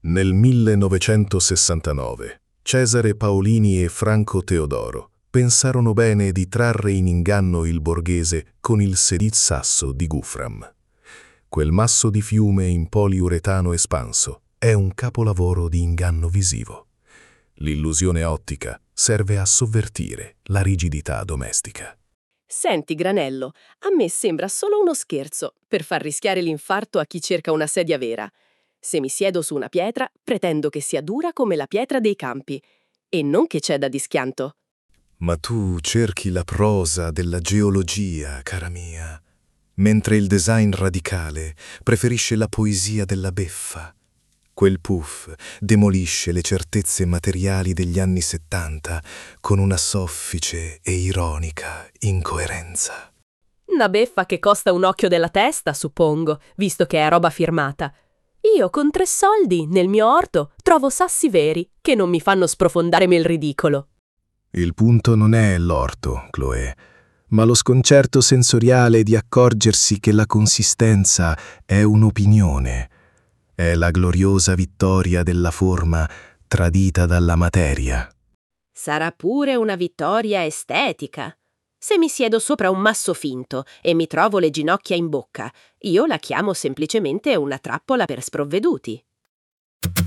Nel 1969, Cesare Paolini e Franco Teodoro pensarono bene di trarre in inganno il borghese con il sedit sasso di Gufram. Quel masso di fiume in poliuretano espanso è un capolavoro di inganno visivo. L'illusione ottica serve a sovvertire la rigidità domestica. Senti, Granello, a me sembra solo uno scherzo per far rischiare l'infarto a chi cerca una sedia vera. Se mi siedo su una pietra, pretendo che sia dura come la pietra dei campi e non che ceda di schianto. Ma tu cerchi la prosa della geologia, cara mia, mentre il design radicale preferisce la poesia della beffa. Quel puff demolisce le certezze materiali degli anni '70 con una soffice e ironica incoerenza. Una beffa che costa un occhio della testa, suppongo, visto che è roba firmata. Io con 3 soldi, nel mio orto, trovo sassi veri che non mi fanno sprofondarmi il ridicolo. Il punto non è l'orto, Chloé, ma lo sconcerto sensoriale di accorgersi che la consistenza è un'opinione. È la gloriosa vittoria della forma tradita dalla materia. Sarà pure una vittoria estetica. Se mi siedo sopra un masso finto e mi trovo le ginocchia in bocca, io la chiamo semplicemente una trappola per sprovveduti.